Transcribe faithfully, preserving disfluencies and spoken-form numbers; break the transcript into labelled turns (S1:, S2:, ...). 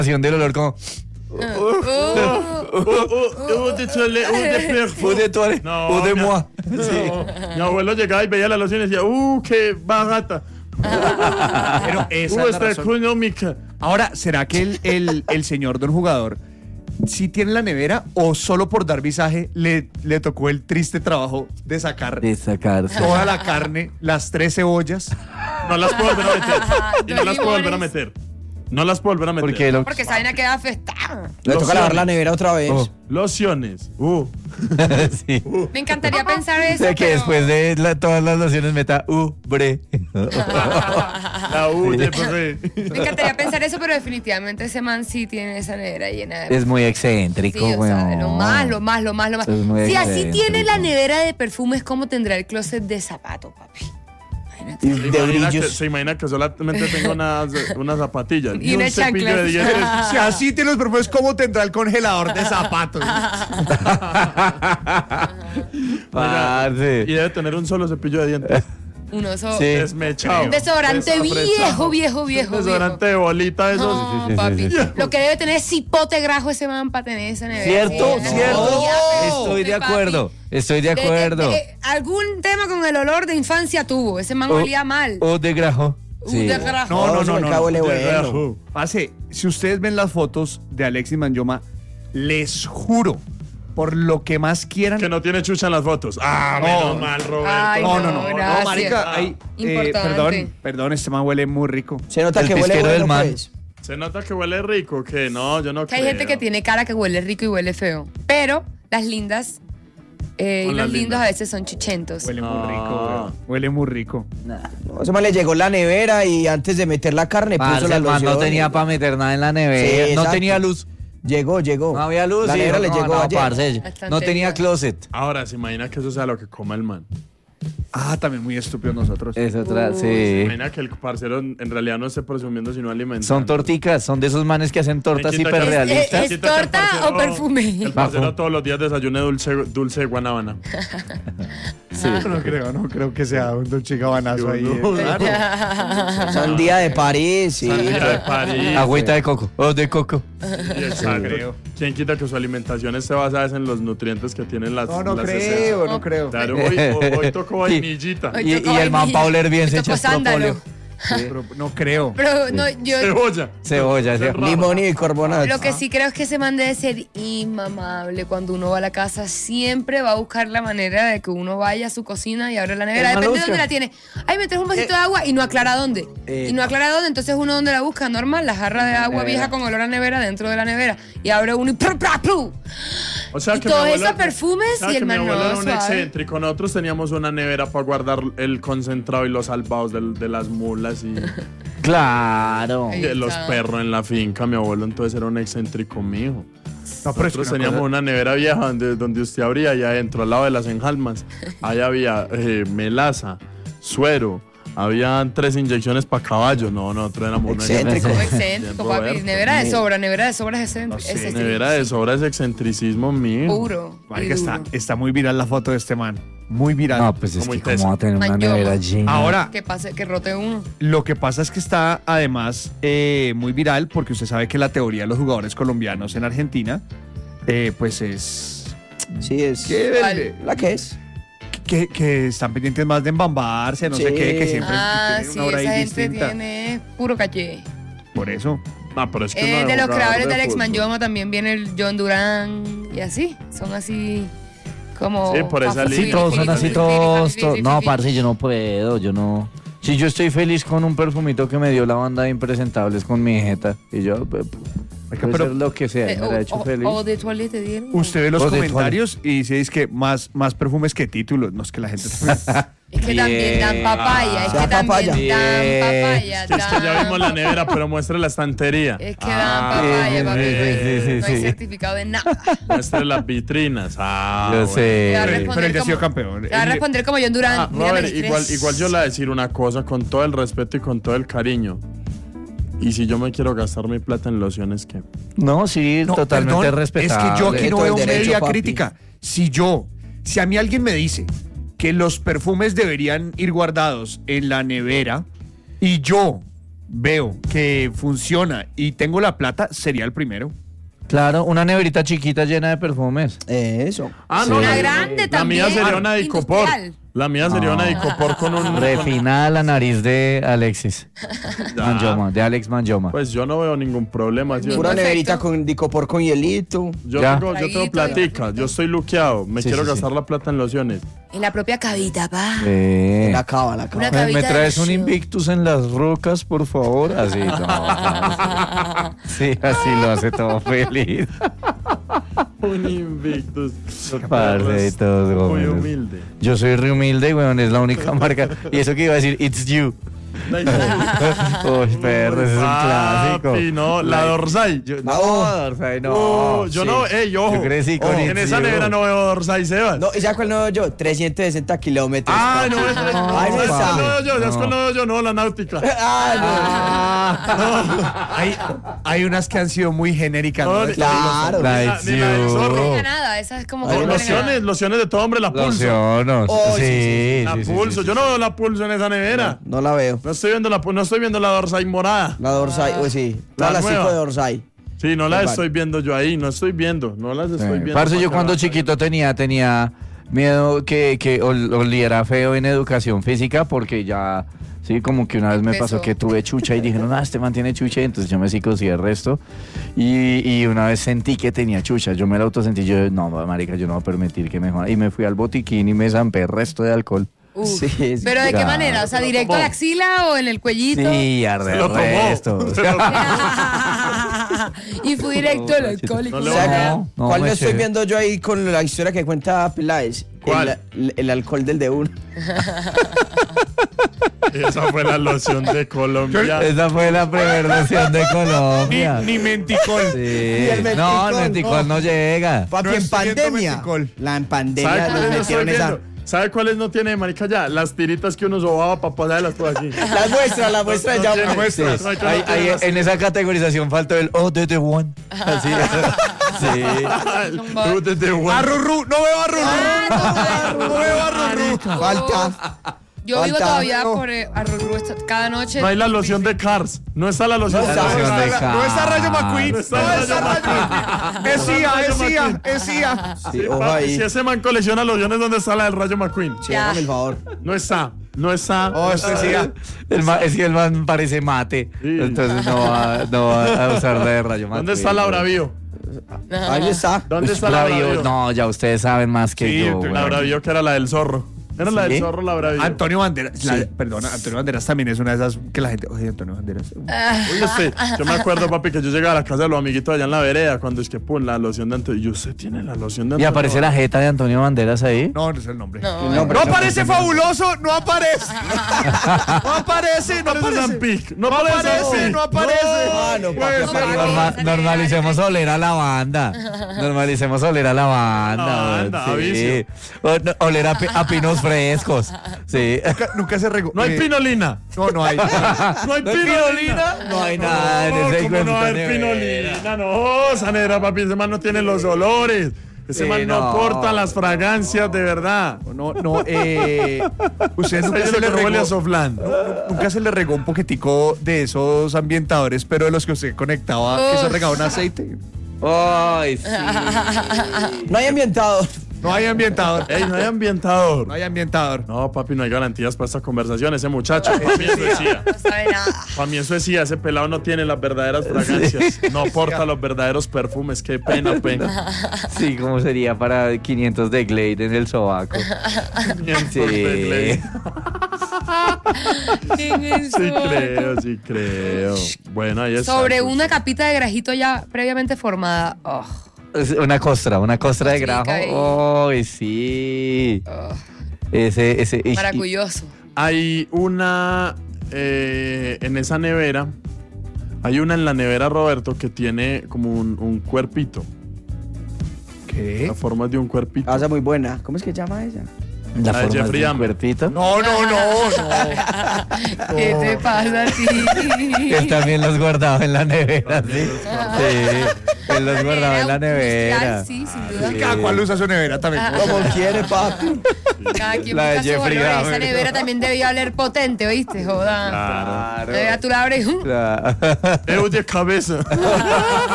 S1: del olor como...
S2: Uh, uh, uh, de toilette, uh, de perfume.
S1: Uh, de toilette,
S2: No,
S1: uh, de
S2: mi-
S1: moi.
S2: No. Mi abuelo llegaba y veía la loción y decía, uh, qué barata.
S3: Pero esa
S2: Uh,
S3: es la
S2: está
S3: razón.
S2: económica.
S3: Ahora, ¿será que el, el, el señor don jugador sí tiene la nevera o solo por dar visaje le, le tocó el triste trabajo de sacar
S1: De sacarse.
S3: toda la carne, las tres cebollas?
S2: No las puedo volver a meter. Y no
S4: Dos
S2: las puedo volver a
S4: limones.
S2: meter. No las puedo volver a meter.
S1: Porque lo...
S4: Porque esa vaina queda afectada.
S5: Le toca lavar la nevera otra vez.
S1: Oh.
S2: Lociones. Uh.
S1: sí.
S4: Me encantaría pensar eso.
S1: O sea, que
S4: pero-
S1: después de la- todas las lociones meta uh, bre.
S2: La U de Borré.
S4: Me encantaría pensar eso, pero definitivamente ese man sí tiene esa nevera llena de...
S1: Es muy excéntrico,
S4: Sí, o sea,
S1: weón.
S4: lo más, lo más, lo más, lo más.
S1: Es muy
S4: Si así
S1: excéntrico.
S4: tiene la nevera de perfumes, ¿cómo tendrá el closet de zapatos, papi? Imagínate.
S5: Y
S2: Se
S5: de
S2: imagina, que,
S5: brillos.
S2: se imagina que solamente tengo unas, unas zapatillas
S4: Y una
S2: un cepillo
S4: chancla.
S2: de dientes.
S3: Si así tiene los perfumes, ¿cómo tendrá el congelador de zapatos?
S1: Parce.
S2: Y debe tener un solo cepillo de dientes.
S4: Un oso.
S1: Sí.
S2: Desmechado.
S4: Un desodorante
S2: Desafresado.
S4: viejo, viejo, viejo,
S2: Un desodorante de bolita de esos.
S4: No,
S1: sí, sí,
S4: papi.
S1: sí,
S2: sí.
S4: Lo que debe tener es cipote grajo ese man para tener esa nevera.
S1: ¿Cierto?
S4: Sí,
S1: ¿Cierto?
S4: ya, pero-
S1: Estoy de
S4: papi.
S1: acuerdo. Estoy de
S4: De-
S1: acuerdo.
S4: de- de- algún tema con el olor de infancia tuvo. Ese man
S1: Oh,
S4: olía mal.
S1: O de grajo.
S4: Uh,
S1: Sí.
S4: de grajo.
S3: No, no,
S5: eso
S3: no,
S5: me
S3: no,
S5: cago
S3: no.
S5: en
S2: De
S5: bueno.
S2: rajo.
S3: Pase, si ustedes ven las fotos de Alexis Manyoma, les juro, por lo que más quieran.
S2: Que no tiene chucha en las fotos. Ah,
S3: No.
S2: menos mal, Roberto.
S4: Ay,
S3: no,
S4: no,
S3: no, no, no,
S4: gracias.
S3: marica, ahí, eh,
S4: Importante.
S3: perdón, perdón, este man huele muy rico.
S5: Se nota
S1: El
S5: que huele
S1: pisquero
S5: bueno,
S1: del man.
S5: pues.
S2: Se nota que huele rico, que no, yo no
S4: Que hay
S2: creo.
S4: gente que tiene cara que huele rico y huele feo. Pero las lindas eh, y
S2: Son
S4: los
S2: las
S4: lindos
S2: lindas.
S4: a veces son chuchentos.
S3: Huele
S2: No.
S3: muy rico, weón. Huele muy rico.
S5: No, ese man le llegó la nevera y antes de meter la carne puso
S1: Parce,
S5: la
S1: el man
S5: loción.
S1: no tenía para meter nada en la nevera.
S5: Sí,
S1: no
S5: exacto.
S1: tenía luz.
S5: Llegó, llegó.
S1: No había luz.
S5: La
S1: sí,
S5: nevera
S1: no,
S5: le
S1: no,
S5: llegó
S1: no,
S5: ayer.
S1: parce,
S4: La
S1: no
S4: estantería.
S1: tenía closet.
S2: Ahora, se imagina que eso sea lo que coma el man.
S3: Ah, también muy estúpidos nosotros.
S1: Es otra,
S4: Uy,
S2: Se
S1: sí.
S2: imagina que el parcero en en realidad no esté presumiendo, sino alimentando.
S1: Son torticas, son de esos manes que hacen tortas
S2: Me quita que-
S1: hiperrealistas.
S4: ¿Es
S2: Quita que el
S4: torta
S2: parcero-
S4: o perfume?
S2: El parcero todos los días desayune dulce, dulce de guanábana.
S3: Sí. No creo, no creo que sea un Dolce Gabbanazo ahí.
S2: No,
S3: eh.
S2: claro.
S5: Sandía de París, sí.
S2: Sandía de París.
S1: Agüita de coco. O de coco.
S2: Sí, exacto.
S3: creo.
S2: ¿Quién quita que su alimentación esté basada en los nutrientes que tienen las
S3: No, no
S2: las
S3: creo,
S2: esencias?
S3: no creo.
S2: Claro, hoy, hoy, hoy tocó vainillita.
S4: Hoy
S1: Y,
S4: tocó
S1: y el man
S4: vainilla.
S1: pa' oler bien
S4: Hoy
S1: se
S4: tocó
S1: echa
S4: sándalo.
S1: estropóleo.
S3: Pero no creo.
S4: Pero no, yo
S2: Cebolla.
S1: Cebolla, sí.
S2: Cerrado.
S5: Limón y bicarbonato.
S4: lo que sí creo es que ese man debe ser inmamable. Cuando uno va a la casa, siempre va a buscar la manera de que uno vaya a su cocina y abra la nevera.
S1: El man
S4: Depende de
S1: lo
S4: dónde
S1: busca.
S4: la tiene. Ay, me traes un vasito de agua y no aclara dónde.
S1: Eh,
S4: y no aclara dónde. Entonces uno dónde la busca, normal, la jarra de agua
S1: nevera.
S4: vieja con olor a nevera dentro de la nevera. Y abre uno y ¡pru, pru, pru!
S2: O sea
S4: Y
S2: que mi
S4: todos
S2: abuelo-
S4: esos perfumes
S2: o sea
S4: y el
S2: que mi
S4: man
S2: abuelo
S4: no,
S2: era un
S4: suave.
S2: excéntrico. Nosotros teníamos una nevera para guardar el concentrado y los salvados del- de, las mulas y
S1: Claro.
S4: Ahí
S2: de los
S4: está.
S2: perros en la finca. Mi abuelo entonces era un excéntrico mijo.
S3: No, pero es que
S2: Nosotros
S3: una
S2: teníamos
S3: cosa-
S2: una nevera vieja donde, donde usted abría y adentro, al lado de las enjalmas, ahí había eh, melaza, suero, habían tres inyecciones para caballos. No, nosotros éramos una
S5: Excéntrico.
S4: Como
S2: Bien,
S4: excéntrico, papi.
S2: Roberto.
S4: Nevera de sobra, nevera de sobra es excéntrico.
S3: No sé,
S4: es
S2: Nevera de sobra es excentricismo mío.
S4: puro. y
S3: Marica, está,
S4: duro.
S3: está muy viral la foto de este man. Muy viral.
S1: No, pues es
S2: Como
S1: que
S2: intensa.
S1: cómo va a tener una
S4: Mayoma.
S1: nevera llena.
S3: Ahora,
S4: Que pase, que rote uno.
S3: lo que pasa es que está además eh, muy viral porque usted sabe que la teoría de los jugadores colombianos en Argentina, eh, pues es
S5: Sí, es
S3: que,
S4: ¿Cuál?
S5: la que es.
S3: que, que están pendientes más de embambarse, no sé
S5: Sí.
S3: qué, que siempre
S4: Ah,
S3: tienen
S4: sí,
S3: una hora ahí
S4: esa gente
S3: distinta.
S4: tiene puro caché.
S3: Por eso.
S2: No, pero es que
S4: Eh,
S2: uno
S4: de los
S2: jugador
S4: creadores
S2: de
S4: del Alex
S2: fútbol.
S4: Manyoma también viene el John Durán y así. Son así como.
S2: Sí, por esa
S4: fafu-
S2: línea.
S1: Sí, todos son así,
S4: fili-
S1: todos.
S4: fili-
S1: todos-
S4: fili-
S1: No,
S4: fili-
S1: parce, yo no puedo, yo no. Si yo estoy feliz con un perfumito que me dio la banda de Impresentables con mi jeta, y yo, pues, puede
S3: pero-
S1: ser lo que sea,
S4: Eh,
S1: me ha
S4: o-
S1: hecho
S4: o-
S1: feliz.
S4: O de toilette te dieron.
S3: Usted ve los
S1: O de
S3: comentarios y dice es que más, más perfumes que títulos. No es que la gente.
S4: Es que también dan
S1: Bien.
S4: papaya. Es
S5: Ah,
S4: que también
S5: papaya.
S4: dan
S1: Bien.
S4: papaya.
S2: Es que ya
S4: dan-
S2: vimos la nevera, pero muestre la estantería.
S4: Es que dan
S2: Ah,
S4: papaya,
S1: sí,
S4: papi.
S1: sí, sí, sí,
S4: No hay
S1: sí.
S4: certificado de nada.
S2: Muestre las vitrinas. Ah,
S1: Yo
S2: bueno.
S1: sé.
S4: Te va a
S3: Pero-
S4: responder
S3: pero él ya ha
S4: como-
S3: sido campeón.
S4: Te va a
S3: Él-
S4: responder como John Durán.
S2: Ah,
S4: Mírame
S2: Robert,
S4: el
S2: igual,
S4: estrés.
S2: igual yo le voy a decir una cosa con todo el respeto y con todo el cariño. Y si yo me quiero gastar mi plata en lociones, ¿qué?
S1: No, sí,
S3: No,
S1: totalmente
S3: perdón,
S1: respetable.
S3: Es que yo aquí no
S5: Todo
S3: veo
S5: el derecho,
S3: media
S5: papi.
S3: crítica. Si yo, si a mí alguien me dice que los perfumes deberían ir guardados en la nevera y yo veo que funciona y tengo la plata, sería el primero.
S1: Claro, una neverita chiquita llena de perfumes.
S5: Eso.
S2: Ah,
S1: Sí.
S2: no,
S4: Una
S2: la,
S4: grande
S2: la
S4: también.
S2: mía sería una de Icopor.
S4: Industrial.
S2: La mía sería
S1: No.
S2: una de Icopor con un...
S1: Refinada la nariz de Alexis
S2: Ya.
S1: Manjoma, de Alex Manjoma.
S2: Pues yo no veo ningún problema. Yo,
S5: Pura
S4: Perfecto.
S5: neverita con dicopor con hielito.
S2: yo
S1: Ya.
S2: tengo, yo tengo
S4: Traguito,
S2: platica, yo estoy luqueado. Me
S1: Sí,
S2: quiero
S1: sí,
S2: gastar
S1: sí.
S2: la plata en lociones.
S4: En la propia cabita, pa.
S1: Eh.
S5: La cava, la cava.
S4: Una
S1: ¿Me,
S4: cabita
S1: me
S4: de
S1: traes un
S4: show.
S1: Invictus en las rocas, por favor? Así, no, no, sí, así lo hace todo feliz.
S2: Un Invictus.
S1: Parce, y todos
S2: Muy
S1: gómenes.
S2: humilde.
S1: Yo soy re humilde, weón, es la única marca. Y eso que iba a decir, it's you. Uy, perro, ese es un clásico.
S2: Papi, no, la Dorsai.
S1: Yo,
S5: No.
S1: no, Dorsai, no.
S2: Oh, yo
S1: sí.
S2: no, ey, ojo.
S1: Yo crecí con
S2: Ojo,
S1: It's
S2: en esa
S1: You.
S2: nevera no veo Dorsai, Sebas.
S5: No, ¿y ya cuál no veo yo? trescientos sesenta kilómetros.
S2: Ah, no, es
S5: Ay, no
S2: no,
S5: está.
S2: no, yo, ya es
S1: No.
S2: con lo yo, no, la náutica.
S5: Ah,
S3: Hay, hay unas que han sido muy genéricas. ¿no?
S2: No, ni-
S5: claro.
S1: La
S2: Ni la-
S1: It's
S2: ni la del
S1: You.
S2: zorro.
S4: No diga nada, esa es como
S5: Ay,
S4: que
S2: Con
S4: no
S2: lociones, lociones de todo hombre, la pulso.
S1: Locionos.
S5: Oh, sí,
S1: sí,
S5: sí,
S2: La
S1: sí, sí,
S2: pulso,
S1: sí,
S2: yo
S1: sí.
S2: no veo la pulso en esa nevera.
S5: no, no la veo.
S2: No estoy viendo la, pu- no estoy viendo la Dorsai morada.
S5: La Dorsai, uy, sí.
S2: La
S5: Todas las
S2: nueva.
S5: cinco de Dorsai.
S2: Sí, no las
S5: Vale.
S2: estoy viendo yo ahí, no estoy viendo, no las estoy
S1: Sí.
S2: viendo.
S1: Parce,
S2: pa'
S1: yo
S2: que
S1: cuando
S2: las-
S1: chiquito tenía, tenía miedo que, que ol- oliera feo en educación física porque ya, sí, como que una vez me pasó
S4: Empezó.
S1: que tuve chucha y dije, no, no, este man tiene chucha y entonces yo me psicoseé el resto y, y una vez sentí que tenía chucha, yo me la autosentí, yo, no, marica, yo no voy a permitir que me joda y me fui al botiquín y me zampé el resto de alcohol.
S4: Uf.
S5: Sí, sí.
S4: ¿Pero de qué
S1: Ya.
S4: manera? O sea,
S2: Se lo
S4: ¿directo a
S2: tomó.
S4: la axila o en el cuellito?
S1: Sí, arde
S2: Se lo
S1: el
S2: tomó.
S1: resto.
S2: Se lo tomó.
S4: Y fui directo al alcohólico.
S2: No le
S5: O sea,
S2: va-
S1: No, no,
S5: ¿cuál
S1: me
S5: me estoy
S1: sé.
S5: viendo yo ahí con la historia que cuenta Peláez?
S2: ¿Cuál?
S5: El, el alcohol del de uno.
S2: Esa fue la loción de Colombia.
S1: Esa fue la primera versión de
S3: Ni,
S1: Colombia.
S3: ni menticol.
S1: Sí.
S5: el
S1: No, el
S5: menticol,
S1: menticol no llega.
S5: Papi,
S3: No
S5: en
S3: estoy viendo
S5: pandemia.
S3: menticol.
S5: La en
S2: ¿Sabe
S5: pandemia
S2: cuáles
S5: nos
S2: no estoy
S5: metieron esa.
S2: viendo? ¿Sabe cuáles no tiene, marica, ya? Las tiritas que uno sobaba para pasarlas por aquí.
S5: Las muestras, las muestras
S2: No
S5: ya.
S2: tiene
S1: Sí,
S2: muestras. No, que no
S1: ahí-
S2: tiene
S1: ahí
S2: las-
S1: en esa categorización faltó el O D D one. Así. Sí.
S2: Tú te- te-
S3: Arrurú, no veo arrurú.
S4: Ah,
S3: No veo arrurú.
S5: Falta.
S4: Yo vivo
S5: Falta.
S4: todavía
S5: No.
S4: por eh, Arrurú esta- cada noche.
S2: No hay la loción de Cars. No está la loción
S5: No
S2: de
S5: está.
S2: Cars.
S1: loción de
S3: No
S1: Cars.
S3: está Rayo McQueen.
S2: No
S3: No
S2: está
S3: está
S2: Rayo
S3: Rayo. Es I A, es I A, es I A.
S5: Sí,
S2: Sí,
S5: ojo
S2: papi,
S5: ahí.
S2: si ese man colecciona lociones, ¿dónde está la del Rayo McQueen?
S5: Sí,
S4: Ya.
S5: hágame el favor.
S2: No está. No está.
S3: Oh, esto es I A.
S1: El ma- es que el man parece mate.
S2: Sí.
S1: Entonces no va, no va a usar la de rayo mate.
S2: ¿Dónde está la Bravío?
S5: Ahí está.
S2: ¿Dónde
S1: Pues
S2: está la
S1: Bravío,
S2: Bravío?
S1: no, ya ustedes saben más que
S3: Sí,
S1: yo.
S3: la
S1: güey.
S2: La Bravío que era la del zorro. Era la del
S1: ¿Sí?
S2: zorro, la Bravío.
S3: Antonio Banderas, la- perdona, Antonio Banderas también es una de esas que la gente, oye, Antonio Banderas.
S2: Oye, usted, yo me acuerdo, papi, que yo llegaba a la casa de los amiguitos allá en la vereda cuando es que, pum, la loción de Antonio. Y yo, ¿usted tiene la loción de
S1: Y
S2: Antonio?
S1: aparece la jeta de Antonio Banderas ahí.
S3: No, no es el nombre.
S4: No,
S5: No,
S3: No
S5: pero-
S3: aparece fabuloso, no aparece. No aparece, no
S2: No aparece
S3: aparece.
S2: Zampic. No
S3: No
S2: aparece
S3: aparece,
S2: Zampic.
S3: no aparece.
S5: Ah, no, papi,
S3: Pues,
S5: aparece.
S3: no.
S1: Norma- normalicemos oler a la banda. Normalicemos oler a la banda.
S2: La banda,
S1: sí.
S2: avicio.
S1: O- no, oler a, pi- a pinos frescos. Sí.
S3: Nunca, nunca se regó.
S2: No hay
S3: eh,
S2: pinolina.
S3: No, no hay.
S2: No hay
S1: ¿No hay pinolina? No hay nada en ese
S2: ¿Cómo
S1: hijo de
S2: no va a
S1: puta
S2: haber
S1: nevera?
S2: pinolina? No, Sanera, papi, ese man no tiene los olores. Ese
S1: Sí,
S2: man no
S1: no.
S2: aporta las fragancias de verdad.
S3: No, no, eh. Usted nunca
S2: Ese
S3: se le
S2: que no huele
S3: regó.
S2: a Soflán.
S3: Nunca se le regó un poquitico de esos ambientadores, pero de los que usted conectaba, que se
S4: Uf.
S3: regaba un aceite.
S1: Ay, sí.
S5: No hay ambientador.
S3: No hay ambientador.
S2: Ey, no hay ambientador.
S3: No hay ambientador.
S2: No, papi, no hay garantías para esta conversación. Ese muchacho, para mí eso decía.
S4: no sabe nada.
S2: Para mí eso decía, ese pelado no tiene las verdaderas fragancias. No aporta los verdaderos perfumes. Qué pena, pena.
S1: Sí, ¿cómo sería para quinientos de Glade en el sobaco? Sí.
S2: Sí creo, sí creo. Bueno, ahí está.
S4: Sobre una capita de grajito ya previamente formada. Oh,
S1: Es Una costra, una costra de
S4: Sí,
S1: grajo.
S4: caí.
S1: Ay, sí.
S4: oh,
S1: Ese, ese. y- y-
S4: maravilloso.
S2: Hay una eh, en esa nevera. Hay una en la nevera, Roberto, que tiene como un, un cuerpito.
S3: ¿Qué?
S2: La forma de un cuerpito.
S5: Ah, esa muy buena. ¿Cómo es que llama ella?
S1: La
S2: La de
S1: forma
S2: Jeffrey
S1: de un
S2: Dahmer.
S1: cuerpito.
S3: No, no, no, no.
S4: ¿Qué te pasa a ti?
S1: Él también los guardaba en la nevera, sí. Sí. Él los guardaba en la nevera.
S4: Industrial, sí, sin duda.
S3: Y cada cual usa su nevera también.
S4: Ah.
S5: Como quiere, papi.
S4: Cada quien
S1: La de
S4: busca su
S1: Jeffrey
S4: olor. Esa
S1: Dahmer.
S4: nevera también debía oler potente, ¿oíste? Joda.
S2: Claro.
S4: La nevera tú la abres.
S1: Claro.
S2: Eu de cabeza.